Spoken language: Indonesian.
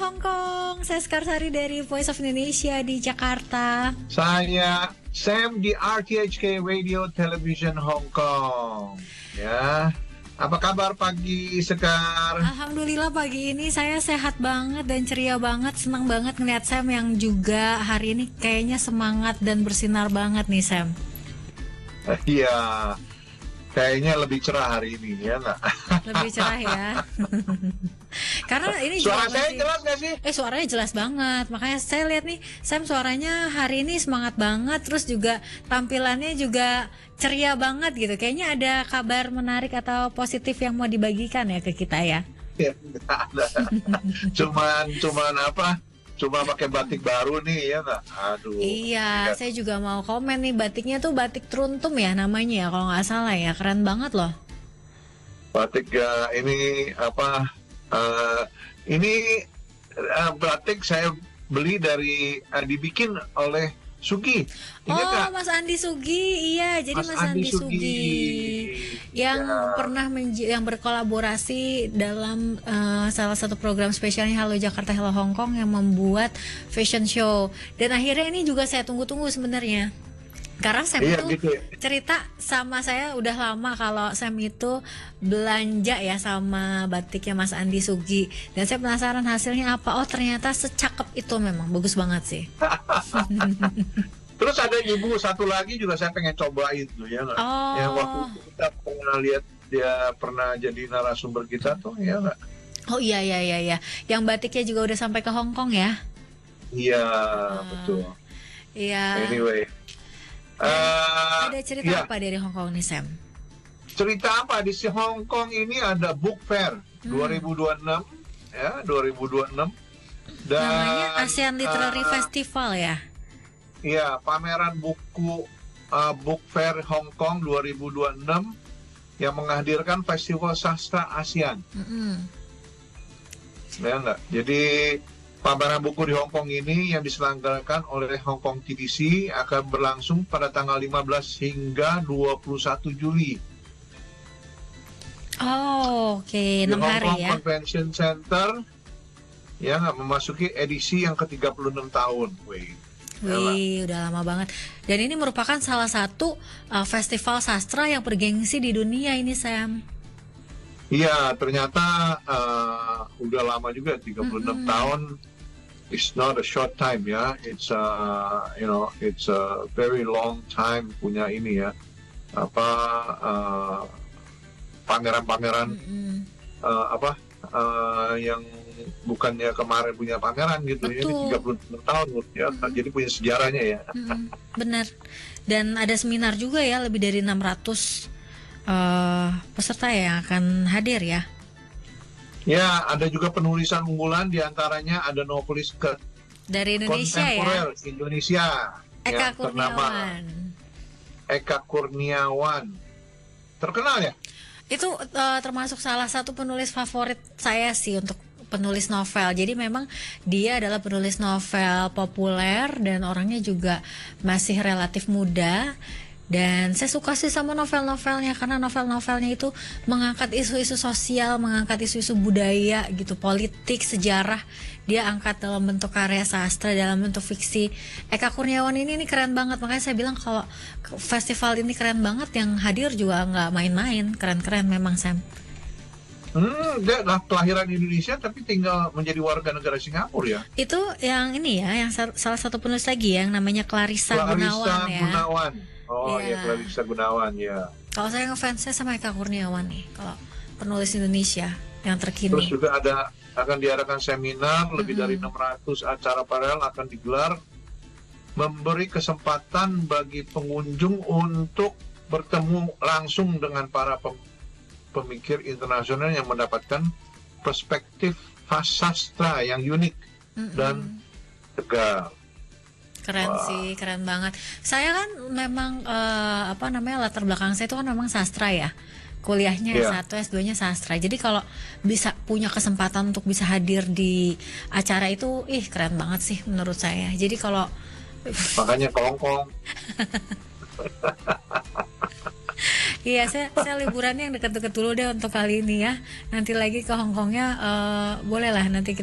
Hong Kong. Saya Skarsari dari Voice of Indonesia di Jakarta. Saya Sam di RTHK Radio Television Hong Kong. Ya, apa kabar pagi Sekar? Alhamdulillah pagi ini saya sehat banget dan ceria banget. Senang banget ngeliat Sam yang juga hari ini kayaknya semangat dan bersinar banget nih Sam. Iya, kayaknya lebih cerah hari ini ya nggak? Lebih cerah ya. Karena ini suara juga saya masih... jelas nggak sih? Suaranya jelas banget. Makanya saya lihat nih Sam suaranya hari ini semangat banget. Terus juga tampilannya juga ceria banget gitu. Kayaknya ada kabar menarik atau positif yang mau dibagikan ya ke kita ya. Ya, nggak ada. cuman apa? Cuma pakai batik baru nih ya nggak? Aduh. Iya, saya juga mau komen nih, batiknya tuh batik Truntum ya namanya ya kalau nggak salah ya, keren banget loh. Batik ini apa? Ini batik saya beli dari dibikin oleh Sugi. Ingat Kak? Mas Andi Sugi, iya. Jadi Mas Andi Sugi yang pernah yang berkolaborasi dalam salah satu program spesialnya Halo Jakarta, Halo Hong Kong yang membuat fashion show. Dan akhirnya ini juga saya tunggu-tunggu sebenarnya. Karena Sam itu cerita sama saya udah lama kalau Sam itu belanja ya sama batiknya Mas Andi Sugi. Dan saya penasaran hasilnya apa. Oh ternyata secakep itu, memang bagus banget sih. Terus ada ibu satu lagi juga saya pengen cobain tuh ya nggak? Yang waktu kita pernah lihat dia pernah jadi narasumber kita tuh ya nggak? Oh iya. Yang batiknya juga udah sampai ke Hong Kong ya? Iya betul. Iya. Anyway. Ada cerita apa dari Hong Kong nih Sam? Cerita apa di Hong Kong ini ada Book Fair 2026 ya 2026 dan namanya ASEAN Literary Festival ya? Iya, pameran buku Book Fair Hong Kong 2026 yang menghadirkan Festival Sastra ASEAN. Ya enggak? Jadi pameran buku di Hong Kong ini yang diselenggarakan oleh Hong Kong TDC akan berlangsung pada tanggal 15 hingga 21 Juli. Oh, oke, 6 hari ya. Di Hong Kong Convention Center ya nggak memasuki edisi yang ke-36 tahun. Wih, udah lama banget. Dan ini merupakan salah satu festival sastra yang bergengsi di dunia ini, Sam. Iya, ternyata udah lama juga 36 tahun. It's not a short time ya. It's it's a very long time punya ini ya. Apa pameran-pameran yang bukannya kemarin punya pameran gitu. Betul. Ini 36 tahun ya. Jadi punya sejarahnya ya. Benar. Dan ada seminar juga ya, lebih dari 600 peserta yang akan hadir ya. Ya, ada juga penulisan unggulan, diantaranya ada novelis dari Indonesia kontemporer ya. Indonesia Eka yang ternama Eka Kurniawan. Terkenal ya? Itu termasuk salah satu penulis favorit saya sih untuk penulis novel. Jadi memang dia adalah penulis novel populer dan orangnya juga masih relatif muda. Dan saya suka sih sama novel-novelnya karena novel-novelnya itu mengangkat isu-isu sosial, mengangkat isu-isu budaya gitu, politik, sejarah. Dia angkat dalam bentuk karya sastra, dalam bentuk fiksi. Eka Kurniawan ini keren banget. Makanya saya bilang kalau festival ini keren banget, yang hadir juga nggak main-main. Keren-keren memang Sam. Dia kelahiran Indonesia tapi tinggal menjadi warga negara Singapura ya. Itu yang ini ya, yang salah satu penulis lagi yang namanya Clarissa Gunawan ya. Oh iya, Clarissa Gunawan ya. Kalau saya ngefansnya sama Eka Kurniawan nih, kalau penulis Indonesia yang terkini. Terus juga akan diadakan seminar, lebih dari 600 acara paralel akan digelar, memberi kesempatan bagi pengunjung untuk bertemu langsung dengan para pemikir internasional yang mendapatkan perspektif sastra yang unik dan tegar. Keren sih, keren banget. Saya kan memang latar belakang saya itu kan memang sastra ya. Kuliahnya S1, S2-nya sastra. Jadi kalau bisa punya kesempatan untuk bisa hadir di acara itu, keren banget sih menurut saya. Jadi kalau makanya ke Hong Kong. Iya, saya liburannya yang deket-deket dulu deh untuk kali ini ya. Nanti lagi ke Hong Kongnya boleh lah nanti